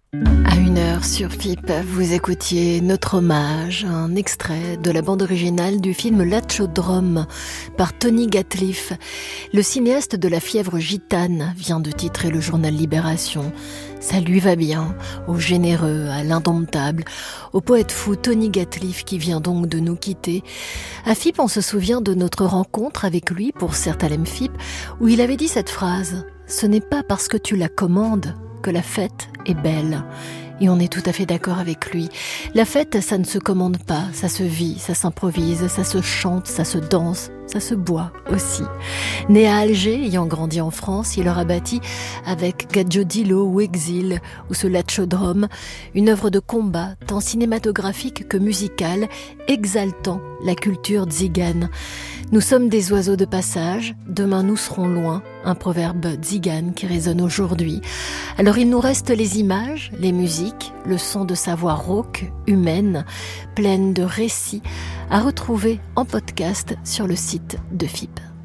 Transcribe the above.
À 1h sur FIP, vous écoutiez Notre Hommage, un extrait de la bande originale du film L'Achodrome par Tony Gatliff. Le cinéaste de La fièvre gitane vient de titrer le journal Libération. Ça lui va bien, au généreux, à l'indomptable, au poète fou Tony Gatliff qui vient donc de nous quitter. À FIP, on se souvient de notre rencontre avec lui pour Certalem FIP, où il avait dit cette phrase « Ce n'est pas parce que tu la commandes que la fête est belle ». Et on est tout à fait d'accord avec lui. La fête, ça ne se commande pas, ça se vit, ça s'improvise, ça se chante, ça se danse, ça se boit aussi. Né à Alger, ayant grandi en France, il aura bâti avec Gadjodilo ou Exil ou ce L'Achodrome une œuvre de combat tant cinématographique que musicale, exaltant la culture tzigane. Nous sommes des oiseaux de passage, demain nous serons loin, un proverbe tzigane qui résonne aujourd'hui. Alors il nous reste les images, les musiques, le son de sa voix rauque, humaine, pleine de récits, à retrouver en podcast sur le site de FIP.